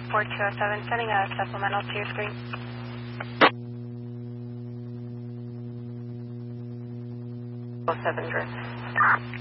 4207, sending a supplemental to your screen. Seven drift.